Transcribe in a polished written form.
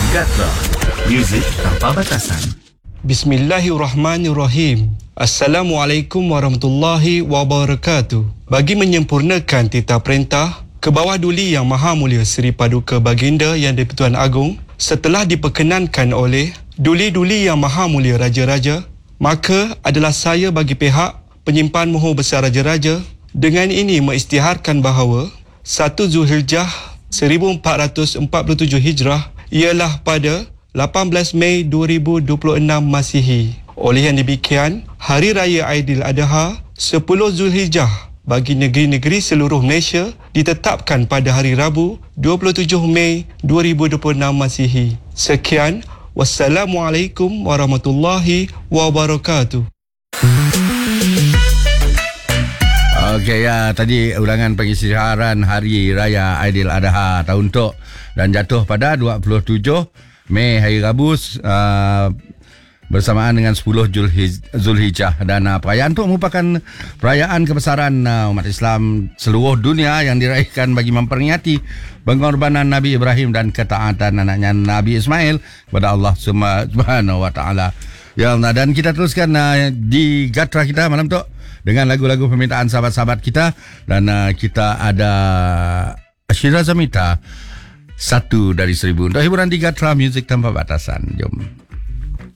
Gatra, muzik tanpa batasan. Bismillahirrahmanirrahim. Assalamualaikum warahmatullahi wabarakatuh. Bagi menyempurnakan titah perintah, ke bawah duli Yang Maha Mulia Seri Paduka Baginda Yang di-Pertuan Agong, setelah diperkenankan oleh duli-duli Yang Maha Mulia Raja-Raja, maka adalah saya bagi pihak penyimpan Mohor Besar Raja-Raja dengan ini mengisytiharkan bahawa 1 Zulhijjah 1447 Hijrah ialah pada 18 Mei 2026 Masihi. Oleh yang demikian, Hari Raya Aidiladha 10 Zulhijjah bagi negeri-negeri seluruh Malaysia ditetapkan pada hari Rabu 27 Mei 2026 Masihi. Sekian, wassalamualaikum warahmatullahi wabarakatuh. Okey, ya, tadi ulangan pengisytiharan Hari Raya Aidiladha tahun tok dan jatuh pada 27 Mei hari Rabu bersamaan dengan 10 Zulhijjah, dan perayaan itu merupakan perayaan kebesaran umat Islam seluruh dunia yang diraihkan bagi memperingati pengorbanan Nabi Ibrahim dan ketaatan anaknya Nabi Ismail kepada Allah Subhanahu wa taala. Ya Allah, dan kita teruskan di Gatra kita malam tu dengan lagu-lagu permintaan sahabat-sahabat kita, dan kita ada Ashira Zamita, 1 dari 1000 untuk hiburan di Gatra Muzik Tanpa Batasan. Jom.